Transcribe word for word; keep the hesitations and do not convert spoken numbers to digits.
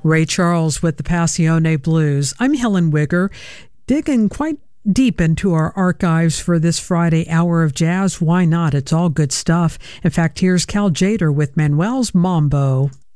Ray Charles with the Passione Blues. I'm Helen Wigger, digging quite deep into our archives for this Friday hour of jazz. Why not? It's all good stuff. In fact, here's Cal Tjader with Manuel's Mambo.